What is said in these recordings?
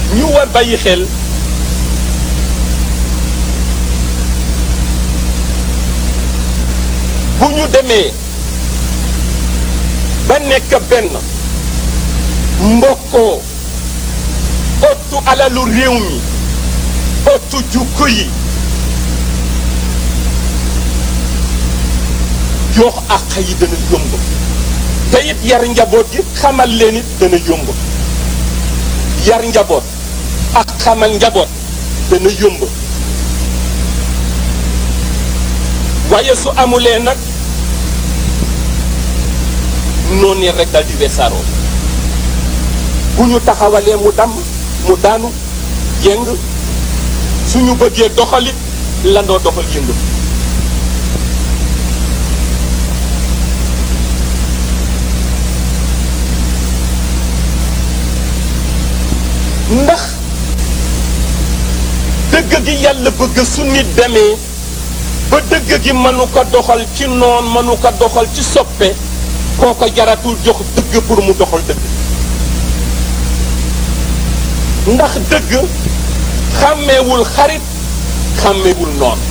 ñu war bàyyi xel bu ñu demee ba nekk benn mbokkoo ottu alalu réew mi ottu jukko yi jox àq yi dana yomb te it yar njaboot gi xamal leen it dana yomb yar njaboot ak xamal njaboot dana yomb waaye su amulee nag noonu rek dal di weesaaroo bu ñu taxawalee mu damm mu daanu jéng suñu bëggee doxalit landoo doxal yëngu ndax dëgg gi yàlla bëgg su nit demee ba dëgg gi mënu ko doxal ci noon mënu ko doxal ci soppe kooko jaratul jox dëgg pour mu doxal dëgg ndax dëgg xàmmeewul xarit xàmmeewul noon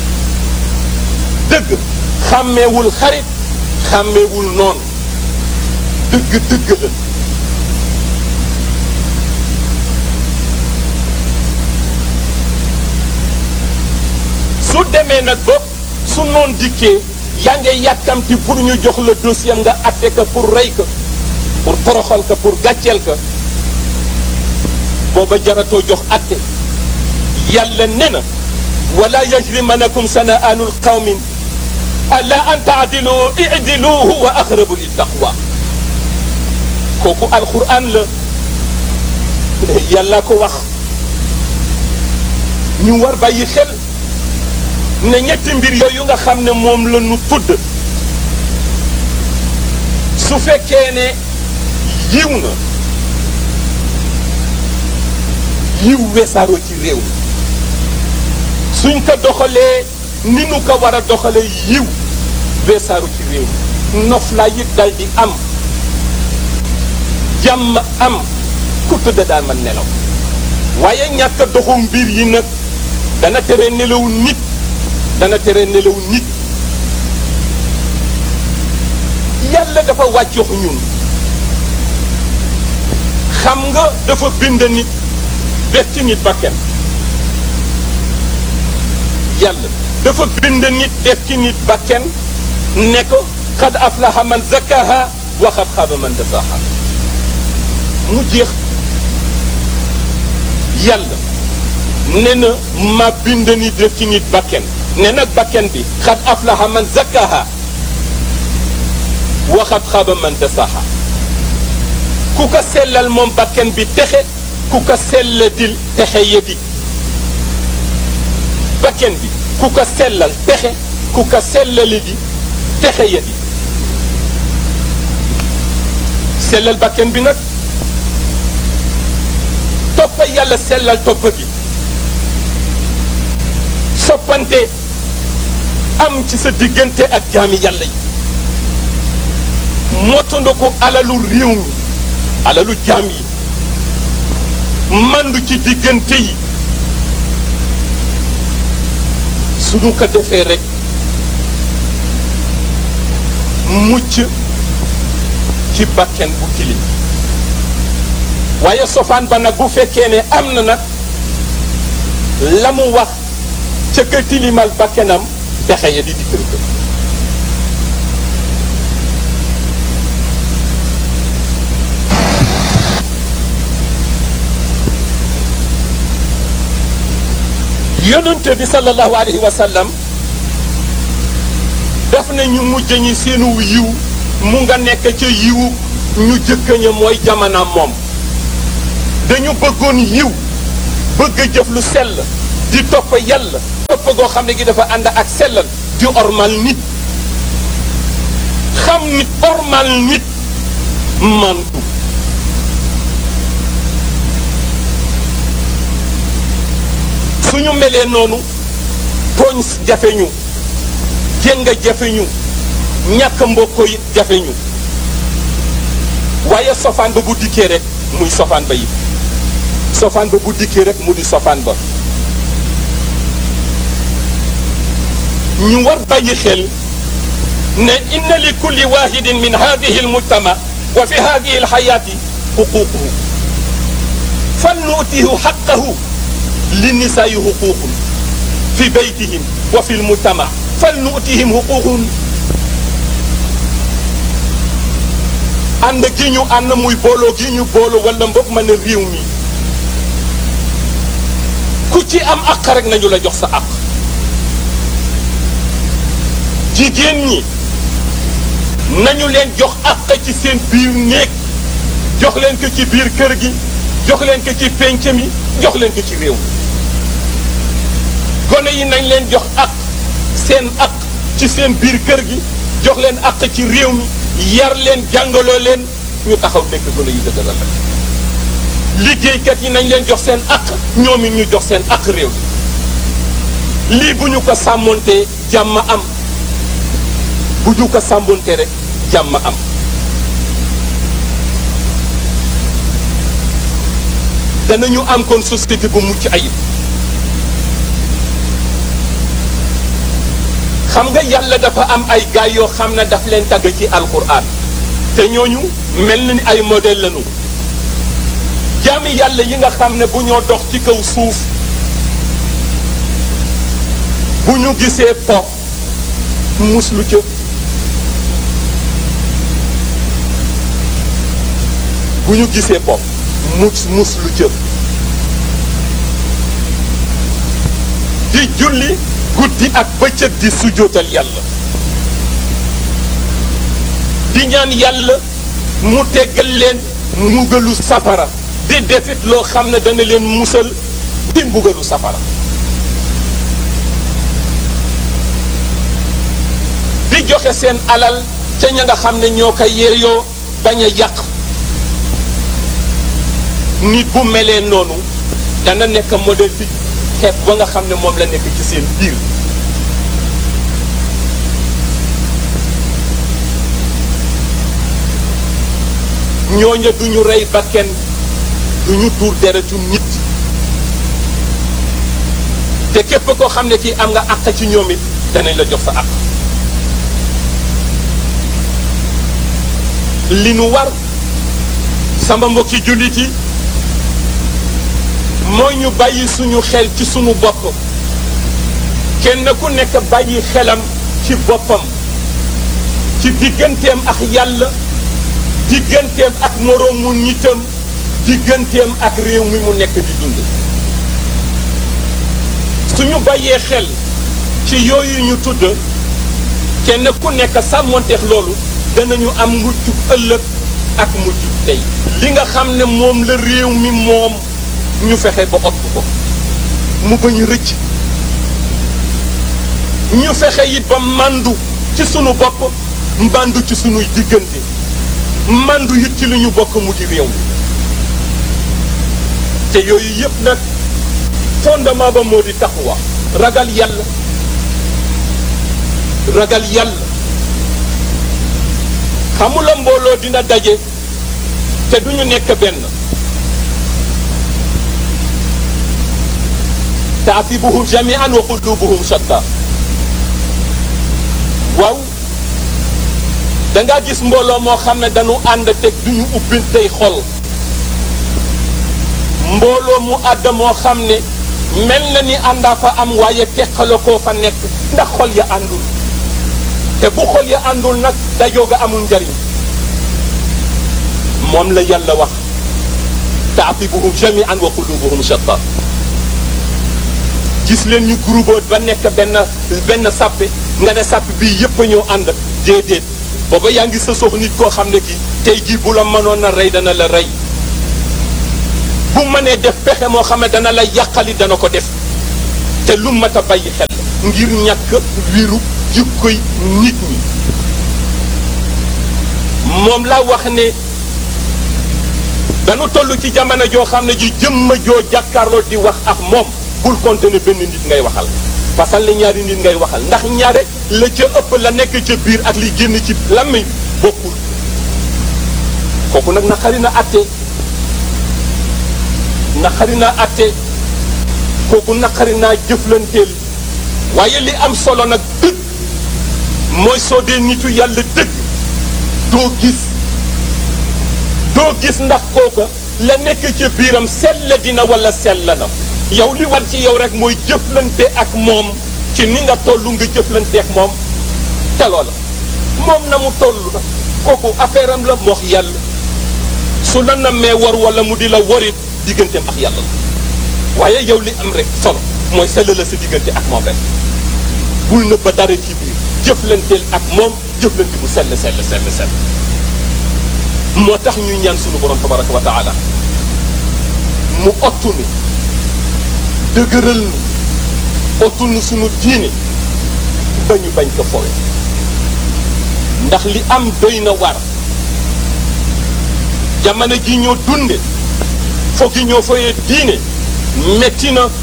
dëgg xàmmeewul xarit xàmmeewul noon dëgg dëgg la su demee nag ba su noon dikkee yaa ngi yàkkamti pour ñu jox la dossier nga atte ko pour rey ko pour toroxal ko pour gàcceel ko booba jaratoo jox atte yàlla ne na wala yajrimanakum sana'aanul qawmin ala an taadilu i'dilu huwa aqrabu lit taqwa kooku alquran la yàlla ko wax ñu war bàyyi xel ne ñetti mbir yooyu nga xam ne moom la ñu tudd su fekkee ne yiw na yiw weesaaroo ci réew suñ ko doxalee ni nu ko war a doxalee yiw weesaaru ci réew noflaay it dal di am jàmm am ku tëdd daal man nelaw waaye ñàkk doxu mbir yi nag dana tere nelaw nit dana tere nelaw nit yàlla dafa wàccox ñun xam nga dafa bind nit def ci nit bakken yàlla dafa bind nit def ci nit bakken ne ko xad aflaha man zakkaha wa xad xaaba man dasaha mu jeex yàlla ne na ma bind nit def ci nit bakken ne nag bakken bi xad aflaha man zakkaha wa xad xaaba man dasaha ku ko sellal moom bakken bi texe ku ko selladil texe yedi bakken bi ku ko sellal texe ku ko sellali di texe yedi sellal bakken bi nag toppa yàlla sellal toppa bi soppante am ci sa diggante ak jaami yàlla yi mottandoo ko alalu réew mi alalu jaam yi mandu ci diggante yi suñu ko defee rek mucc ci bakken bu tilim waaye sofaan ba nag bu fekkee ne am na nag la mu wax ca ka tilimal bakkenam pexe ya di dikkal ko yonent bi sallallahu alayhi wa sallam daf na ñu mujj ñi seenu yiw mu nga nekk ca yiwu ñu jëkk ña mooy jamono moom dañu bëggoon yiw bëgg jëf lu sell di topp yàlla topp goo xam ne gi dafa ànd ak sellal di ormal nit xam nit ormal nit mantu suñu melee noonu tooñ jafe ñu jéng jafe ñu ñàkk mbokko yi jafe ñu waaye sofaan ba bu dikkee rek muy sofaan ba yi sofaan ba bu dikkee rek mu di sofaan ba. ñu war bàyyi xel ne inna li kulli wahidin min hadihi almujtama wa fi hadihi alxayaati xuququhu fal nuutihu xaqahu linnisaayi xuququn fi baytihim wa fi lmujtama fal nuutihim xuququn. ànd gi ñu ànd muy booloo gi ñu booloo wala mbokk ma ne réew mi ku ci am àq rek nañu la jox sa àq. jigéen ñi nañu leen jox àq ci seen biir néeg jox leen ko ci biir kër gi jox leen ko ci penc mi jox leen ko ci réew mi. gone yi nañ leen jox àq seen àq ci seen biir kër gi jox leen àq ci réew mi yar leen jàngaloo leen ñu taxaw nekk gone yu dëgg la. liggéeykat yi nañ leen jox seen àq ñoom it ñu jox seen àq réew mi. lii bu ñu ko sàmmontee jàmm am. bu ñu ko sàmboonte rek jàmm am. danañu am kon société bu mucc ayib. xam nga yàlla dafa am ay gaay yoo xam ne daf leen tagg ci alquran te ñooñu mel na ni ay modèle lañu. jaami yàlla yi nga xam ne bu ñoo dox ci kaw suuf bu ñu gisee po muslu ca. bu ñu gisee bopp mus lu jëm di julli guddi ak bëccëg di sujjóotal yàlla di ñaan yàlla mu teggal leen mbugalu safara di defit loo xam ne dana leen musal di mbugalu safara di joxe seen alal ca ña nga xam ne ñoo ko yeeyoo bañ a yàq. nit bu melee noonu dana nekk modèle ci xeet ba nga xam ne moom la nekk ci seen biir. ñooña du ñu rey bakken du ñu tuur deretu nit te képp koo xam ne kii am nga àq ci ñoom it danañ la jox sa àq. li nu war sama mbokki jullit yi mooy ñu bàyyi suñu xel ci suñu bopp kenn ku nekk bàyyi xelam ci boppam ci digganteem ak yàlla digganteem ak moroomu nitam digganteem ak réew mi mu nekk di dund. suñu bàyyee xel ci yooyu ñu tudd kenn ku nekk sàmmonteex loolu danañu am muccu ëllëg ak muccu tey. li nga xam ne moom la réew mi moom ñu fexe ba ot ko mu bañ rëcc. ñu fexe it ba màndu ci sunu bopp màndu ci sunuy diggante màndu it ci li ñu bokk mu di réew mi. te yooyu yëpp nag fondement ba moo di taqwa ragal yàlla. ragal yàlla xamula mbooloo dina daje te duñu nekk benn. taasibuhum jamian wa qulubuhum shatta. waaw dangaa gis mbooloo moo xam ne dañu ànd teg duñu ubbil tey xol. mbooloo mu àdd moo xam ne mel na ni àndaa fa am waaye teqala koo fa nekk ndax xol ya àndul. te bu xol ya àndul nag dajoo ga amul njariñ. moom la yàlla wax taasibuhum jamian wa qulubuhum shatta. gis leen ñu groupe ba nekk benn sàppe nga ne sàpp bii yëpp a ñëw ànd déedéet booba yaa ngi sa sox nit koo xam ne kii tey jii bu la mënoon na rey dana la rey. bu mënee def pexe moo xam ne dana la yàqali dana ko def te lu mat a bàyyi xel ngir ñàkk wiru jikkoy nit ñi. moom laa wax ne dañu toll ci jamono joo xam ne ji jëmma joo jàkkaarloo di wax ak moom bul compter ne benn nit ngay waxal parce que ñaari nit ngay waxal ndax ñaare la ca ëpp la nekk ca biir ak li génn ci làmmiñ bokkul. kooku nag naqari na àtte naqari naa atte kooku naqari naa jëflanteel waaye li am solo nag dëgg mooy soo dee nitu yàlla dëgg doo gis ndax kooka la nekk ci biiram sell dina wala sell na yow li war ci yow rek mooy jëflante ak moom ci ni nga toll nga jëflante ak moom te loola moom na mu toll na kooku affaire am la moox yàlla su la nammee war wala mu di la warit digganteem ak yàlla la waaye yow li am rek solo mooy sell la sa diggante ak moom rek bul na ba dara ci biir jëflanteel ak moom jëflante bu sell moo tax ñuy ñaan sunu borom tabaraka wa taala mu ottu ni dëgëral ni ottu ni sunu diine ba ñu bañ ko fowe ndax li am doy na war jamono ji ñoo dunde foog yi ñoo foyee diine metti na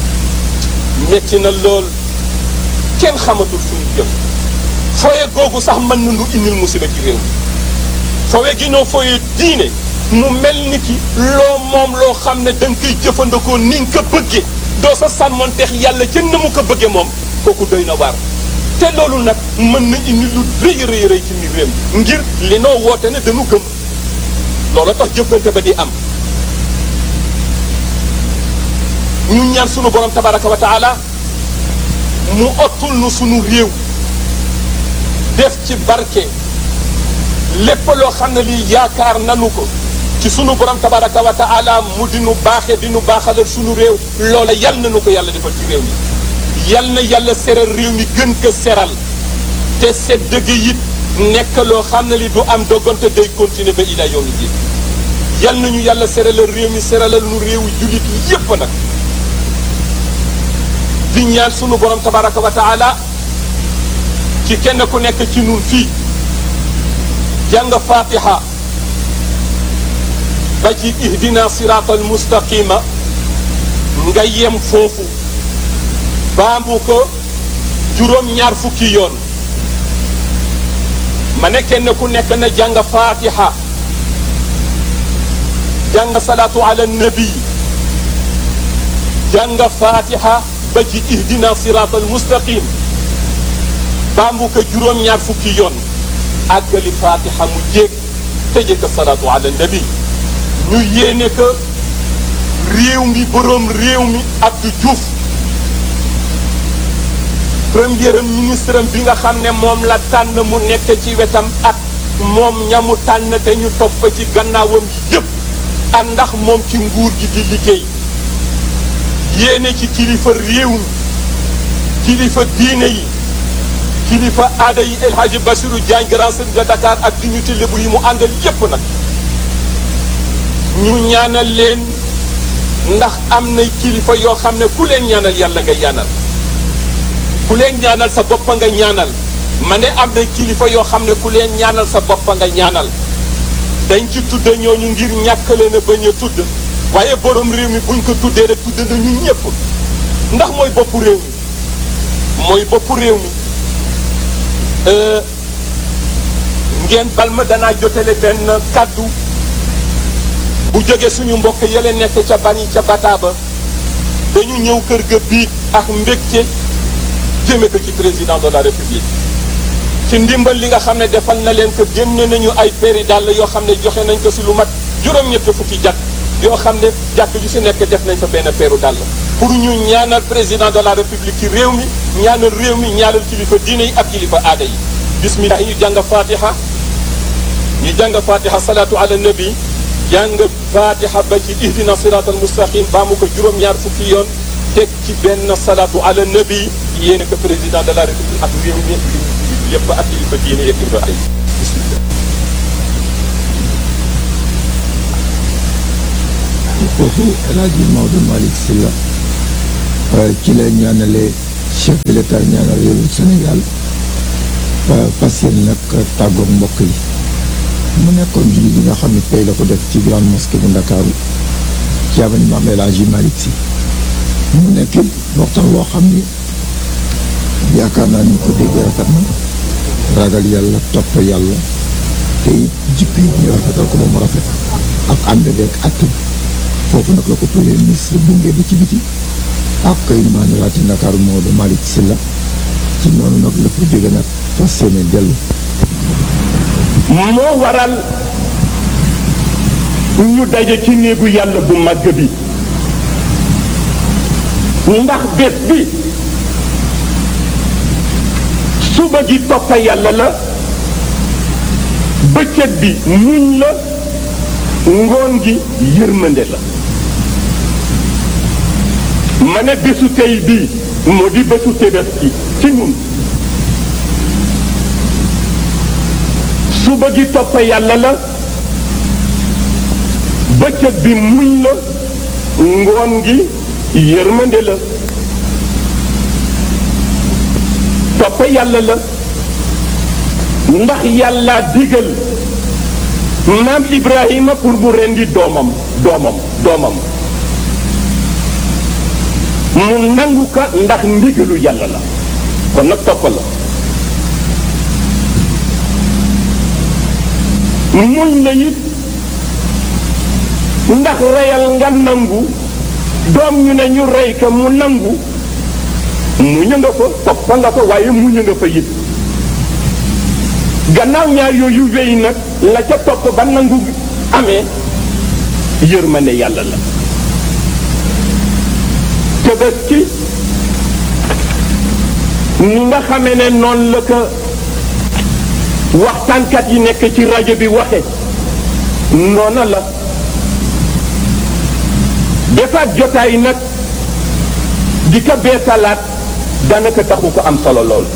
lool kenn xamatul fu ñu jëm foye googu sax mën na nu indil musiba ci réew mi fowe gi ñoo foyee diine mu mel ni ki loo moom loo xam ne da nga koy jëfandikoo ni nga ko bëggee doo sa sàmmonteex yàlla ca na mu ko bëggee moom kooku doy na waar te loolu nag mën na indi lu rëy ci biir réew mi ngir li noo woote ne dañu gëm loolu tax jëflante ba di am ñu ñaan sunu borom tabaraka wa taala mu ottul nu sunu réew def ci barke lépp loo xam ne lii yaakaar nanu ko ci sunu borom tabaraka wa taala mu di nu baaxee di nu baaxalal sunu réew loola yal na nu ko yàlla defal ci réew mi yal na yàlla seral réew mi gën ko seral te set dëgg it nekk loo xam ne li du am doggante day continuer ba ila yawmi diin yal nañu yàlla seralal réew mi seralal nu réewu jullit yépp nag di ñaan sunu borom tabaraka wa taala ci kenn ku nekk ci nun fii jàng fatiha ba ci ihdina siratal mustaqima nga yem foofu baamu ko juróom-ñaar fukki yoon ma ne kenn ku nekk na jàng fatiha jàng salatu ala nabi jàng fatiha ba ci ihdina siratal mustaqim baamu ko juróom-ñaar fukki yoon àggali fatiha mu jéeg tëje ko salatu ala nabi ñu yéene ko réew mi boroom réew mi Abdou Diouf premier ministre bi nga xam ne moom la tànn mu nekk ci wetam ak moom ñamu tànn te ñu topp ci gannaawam yëpp ak ndax moom ci nguur gi di liggéey yéene ci kilifa réew mi kilifa diine yi kilifa aada yi El Hadji Bassirou Diagne grand sëriñ de Dakar ak dignité lébu yi mu àndal yépp nag ñu ñaanal leen ndax am na kilifa yoo xam ne ku leen ñaanal yàlla nga ñaanal ku leen ñaanal sa boppa nga ñaanal ma ne am na kilifa yoo xam ne ku leen ñaanal sa boppa nga ñaanal dañ ci tudd ñooñu ngir ñàkk leen a bañ a tudd waaye borom réew mi buñ ko tuddee rek tudd nañu ñëpp ndax mooy boppu réew mi mooy boppu réew mi ngeen bal ma danaa jotale benn kàddu bu jóge suñu mbokk yële nekk ca bani ca bataaba dañu ñëw kër ga biig ak mbégte jëme ko ci président de la république ci ndimbal li nga xam ne defal na leen ko génne nañu ay péri dàll yoo xam ne joxe nañ ko si lu mat juróom-ñett fukki jàkk yoo xam ne jàkk ju si nekk def nañ fa benn peeru dàll pour ñu ñaanal président de la république ci réew mi ñaanal réew mi ñaanal kilifa diine yi ak kilifa aada yi bismillah ñu jàng fatiha salatu ala nabi jàng fatiha ba ci ihdina siratal mustaqim baa mu ko juróom-ñaar fukki yoon teg ci benn salatu ala nabi yéene ko président de la république ak réew mi yëpp ak kilifa diine yi ak kilifa aada yi bismillah kooku El Hadji Maodo Malick Sylla ci la ñaanale chef de l'état ñaanal réewu Sénégal fas yéene nag tàggoog mbokk yi mu nekkoon julli bi nga xam ne tey la ko def ci grande mosquée bu Ndakaaru ci avenue Mame El Hadji Malick Sy mu nekk waxtaan woo xam ni yaakaar naa ni ko déggee rafet na ragal yàlla topp yàlla te jikko yi ñu rafetal ko ba mu rafet ak ànd beeg att foofu nag la ko premier ministre bunge bi ci biti ak ilimaan raati Ndakaaru Maodo Malick Sylla ci noonu nag la fa jóge nag fas yéene dellu. moo waral ñu daje ci néegu yàlla bu màgg bi ndax bés bi suba gi toppa yàlla la bëccëg bi muñ la ngoon gi yërmande la ma ne bésu tey bii moo di bésu Tabaski ci ñun suba gi toppa yàlla la bëccëg bi muñ la ngoon gi yërmande la topp yàlla la ndax yàlla digal maam Ibrahima pour mu rendi doomam mu nangu ka ndax ndigalu yàlla la kon nag topp la muñ la it ndax reyal nga nangu doom ñu ne ñu rey ka mu nangu muñ nga fa toppa nga fa waaye muñ nga fa it gannaaw ñaar yooyu wéy nag la ca topp ba nangu amee yërmande yàlla la Tabaski ni nga xamee ne noonu la ko waxtaankat yi nekk ci rajo bi waxe noona la defaat jotaay nag di ko beesalaat daanaka taxu ko am solo lool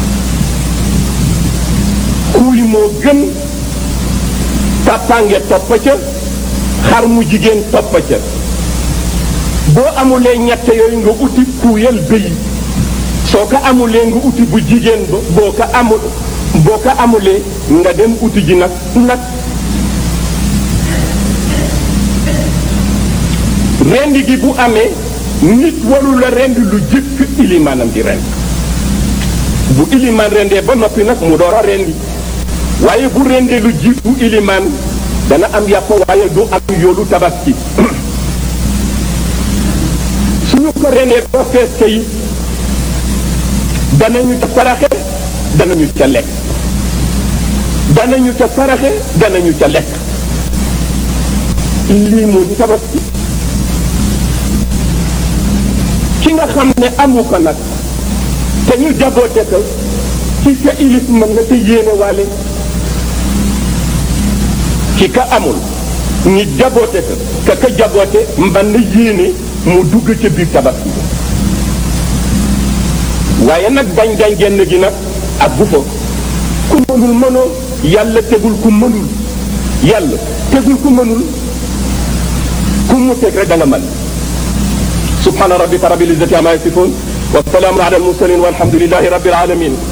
kuy moo gën tàppaange toppa ca xar mu jigéen toppa ca boo amulee ñett yooyu nga uti kuuyal bëy soo ko amulee nga uti bu jigéen ba boo ko amulee nga dem uti ji nag rendi gi bu amee nit warul la rendi lu jëkk ilimaanam di rend bu ilimaan rendee ba noppi nag mu door a rendi waaye bu rendee lu jiitu ilimaan dana am yàpp waaye du am yoolu Tabaski suñu ko rendee ba fees kay danañu ca saraxe danañu ca lekk danañu ca saraxe danañu ca lekk lii moo di Tabaski ki nga xam ne amu ko nag te ñu jaboote ko ci ka ilif mën na te yéene waale ki ka amul ñu jaboote ko ka jaboote mën na yéene mu dugg ca biir Tabaski waaye nag gañ genn gi nag ak bu fa ku mënul mënoo yàlla tegul ku mënul yàlla tegul ku mënul ku mu teg rek da nga mën subhana rabbika rabbil izzati amma yasifun wa salaamun ala al mursalin walhamdulillahi rabbil alamin